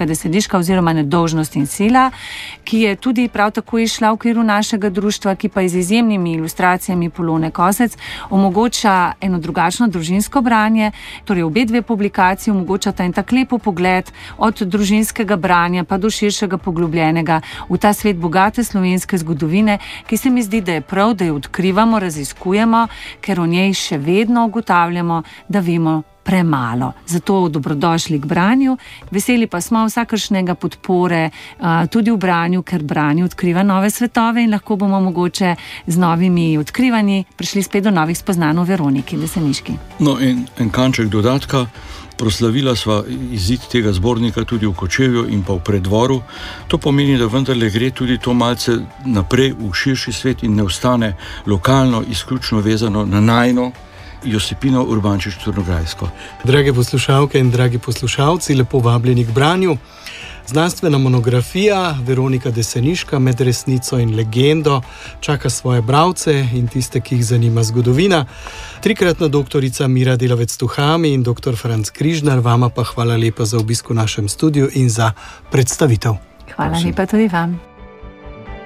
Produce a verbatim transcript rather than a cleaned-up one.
Veronika Deseniška oziroma Nedolžnost in sila, ki je tudi prav tako išla v okviru našega društva, ki pa z izjemnimi ilustracijami Polone Kosec omogoča eno drugačno družinsko branje, torej obe dve publikaciji omogočata en tak lepo pogled od družinskega branja pa do širšega poglobljenega v ta svet bogate slovenske zgodovine, ki se mi zdi, da je prav, da jo odkrivamo, raziskujemo, ker o njej še vedno ugotavljamo, da vemo premalo. Zato dobrodošli k branju. Veseli pa smo vsakršnega podpore tudi v branju, ker branje odkriva nove svetove in lahko bomo mogoče z novimi odkrivanji prišli spet do novih spoznanj o Veroniki Deseniški. No in en kanček dodatka. Proslavila sva izid tega zbornika tudi v Kočevju in pa v Preddvoru. To pomeni, da vendarle gre tudi to malce naprej v širši svet in ne ostane lokalno, izključno vezano na najno Josipino Urbančič Črnograjsko. Drage poslušalke in dragi poslušalci, lepo vabljeni k branju. Znanstvena monografija Veronika Deseniška med resnico in legendo čaka svoje bralce in tiste, ki jih zanima zgodovina. Trikratna doktorica Mira Delavec-Tuhami in doktor Franc Križnar, vama pa hvala lepa za obisk v našem studiu in za predstavitev. Hvala lepa tudi vam.